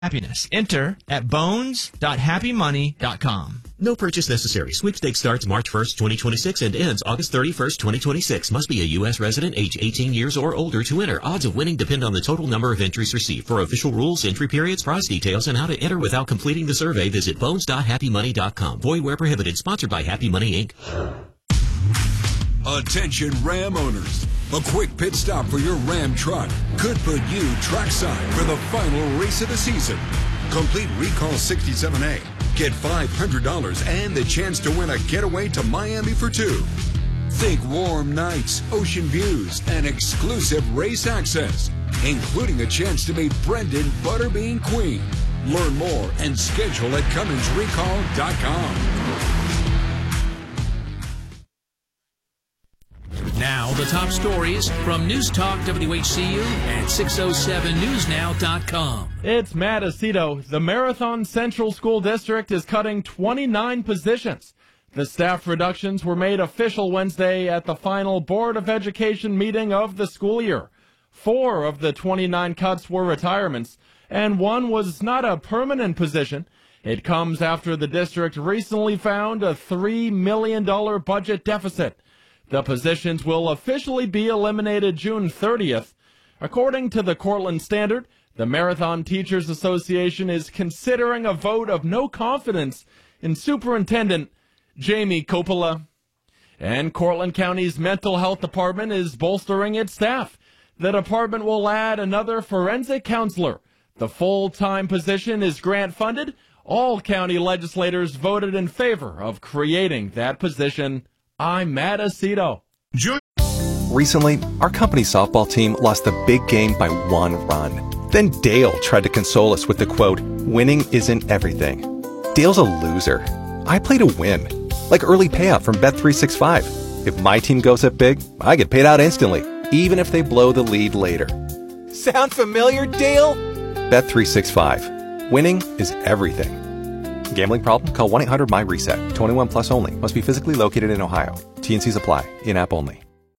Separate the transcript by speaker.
Speaker 1: Happiness. Enter at bones.happymoney.com.
Speaker 2: No purchase necessary. Sweepstakes starts March 1st, 2026 and ends August 31st, 2026. Must be a U.S. resident age 18 years or older to enter. Odds of winning depend on the total number of entries received. For official rules, entry periods, prize details, and how to enter without completing the survey, visit bones.happymoney.com. Void where prohibited. Sponsored by Happy Money, Inc.
Speaker 3: Attention Ram owners. A quick pit stop for your Ram truck could put you trackside for the final race of the season. Complete Recall 67A. Get $500 and the chance to win a getaway to Miami for two. Think warm nights, ocean views, and exclusive race access, including a chance to meet Brendan Butterbean Queen. Learn more and schedule at CumminsRecall.com.
Speaker 4: Now, the top stories from News Talk WHCU and 607newsnow.com.
Speaker 5: It's Matt Aceto. The Marathon Central School District is cutting 29 positions. The staff reductions were made official Wednesday at the final Board of Education meeting of the school year. 4 of the 29 cuts were retirements, and 1 was not a permanent position. It comes after the district recently found a $3 million budget deficit. The positions will officially be eliminated June 30th. According to the Cortland Standard, the Marathon Teachers Association is considering a vote of no confidence in Superintendent Jamie Coppola. And Cortland County's Mental Health Department is bolstering its staff. The department will add another forensic counselor. The full-time position is grant-funded. All county legislators voted in favor of creating that position. I'm Matt Aceto.
Speaker 6: Recently, our company softball team lost the big game by 1 run. Then Dale tried to console us with the quote, "Winning isn't everything." Dale's a loser. I play to win. Like early payout from Bet365. If my team goes up big, I get paid out instantly, even if they blow the lead later. Sound familiar, Dale? Bet365. Winning is everything. Gambling problem? Call 1-800-MY-RESET. 21 plus only. Must be physically located in Ohio. T&Cs apply. In-app only.